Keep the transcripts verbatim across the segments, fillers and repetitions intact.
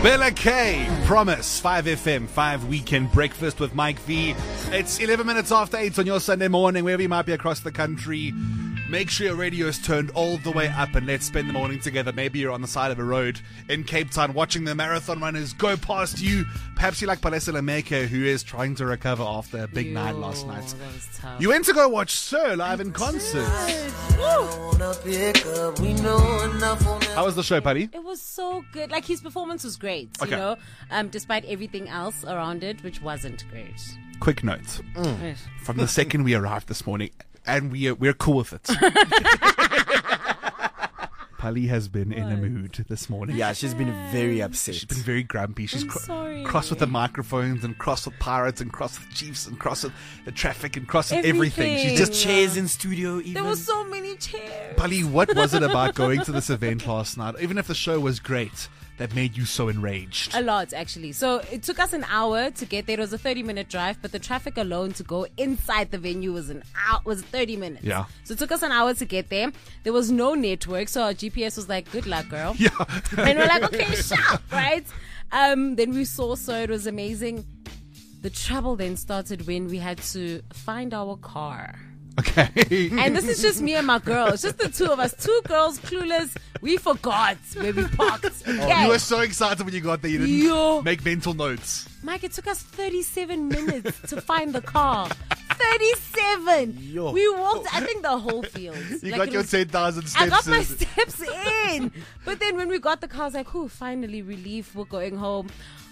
Bella K, Promise, five F M, five Weekend Breakfast with Mike V. It's eleven minutes after eight on your Sunday morning, wherever you might be across the country. Make sure your radio is turned all the way up and let's spend the morning together. Maybe you're on the side of a road in Cape Town watching the marathon runners go past you. Perhaps you like Palesa Lameke, who is trying to recover after a big Yo, night last night. That was tough. You went to go watch Sir live in concert. How was the show, buddy? It was so good. Like, his performance was great, Okay. you know, um, despite everything else around it, which wasn't great. Quick note. Mm. From the second we arrived this morning, and we are, we're cool with it. Pali has been in a mood this morning. Yeah, she's been very upset. She's been very grumpy. She's I'm cro- sorry. cross with the microphones and cross with pirates and cross with chiefs and cross with the traffic and cross with everything. Everything. She's Just just... chairs in studio even. There were so many chairs. Pali, what was it about going to this event last night? Even if the show was great, that made you so enraged? A lot, actually. So it took us an hour to get there. It was a thirty-minute drive, but the traffic alone to go inside the venue was an hour, was thirty minutes. Yeah. So it took us an hour to get there. There was no network, so our G P S was like, "Good luck, girl." Yeah. And we're like, "Okay, sharp, right?" Um, then we saw, so it was amazing. The trouble then started when we had to find our car. Okay. And this is just me and my girl. It's just the two of us. Two girls, clueless. We forgot where we parked. Okay. You were so excited when you got there. You didn't Yo. make mental notes. Mike, it took us thirty-seven minutes to find the car. thirty-seven. Yo. We walked, I think, the whole field. You Like, got it your was- ten thousand steps I got my in. steps in. But then when we got the car, I was like, "Ooh, finally, relief. We're going home."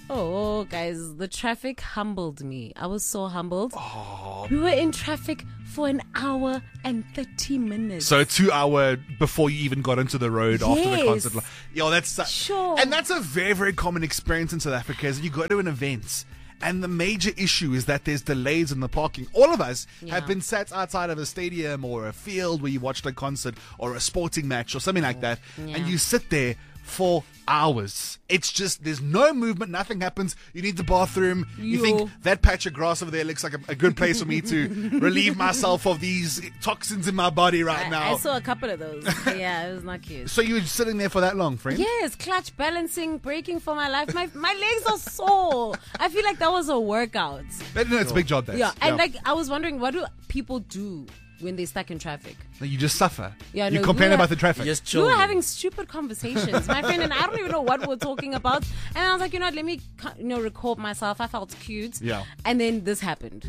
Oh, guys, the traffic humbled me. I was so humbled. Oh. We were in traffic for an hour and thirty minutes. So two hour before you even got into the road after the Yes. concert. Yo, that's su- Sure. And that's a very, very common experience in South Africa is you go to an event and the major issue is that there's delays in the parking. All of us Yeah. have been sat outside of a stadium or a field where you watched a concert or a sporting match or something like that, Yeah. and you sit there for hours. It's just, there's no movement, nothing happens. You need the bathroom. You Yo. think that patch of grass over there looks like a, a good place for me to relieve myself of these toxins in my body right I, now. I saw a couple of those. Yeah, it was not cute. So you were sitting there for that long, friend? Yes, clutch balancing, braking for my life. My my legs are sore. I feel like that was a workout. But no, it's a big job there. Yeah, and like I was wondering, what do people do when they're stuck in traffic? You just suffer. Yeah, you no, complain we were- about the traffic. Just We chill. were having stupid conversations, my friend, and I don't even know what we were talking about. And I was like, you know what, let me, you know, record myself. I felt cute. Yeah. And then this happened.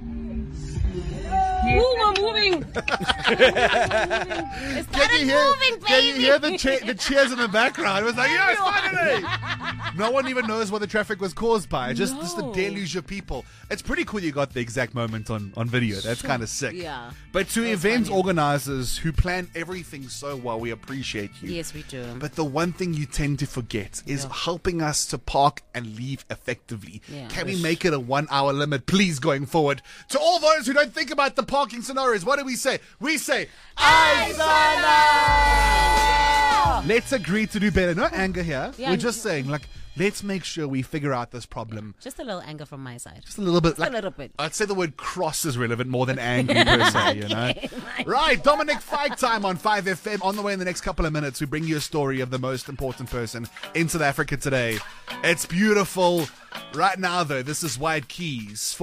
Ooh, we're moving. It Can started you hear, moving, baby. can you hear the, che- the cheers in the background? It was like, yes, finally! No one even knows what the traffic was caused by. Just, just the No. deluge of people. It's pretty cool you got the exact moment on, on video. That's kind of sick. Yeah. But to That's event funny. organizers who plan everything so well, we appreciate you. Yes, we do. But the one thing you tend to forget is Yeah. helping us to park and leave effectively. Yeah. Can we make it a one hour limit, please, going forward? To all those who don't think about the parking scenarios, what do we say? We say, Aizana! Let's agree to do better. No anger here. Yeah, We're just saying, like, let's make sure we figure out this problem. Just a little anger from my side. Just a little bit. a Like, little bit. I'd say the word cross is relevant more than angry per se, you know. Right, Dominic Fight Time on five F M. On the way in the next couple of minutes, we bring you a story of the most important person in South Africa today. It's beautiful. Right now, though, this is White Keys.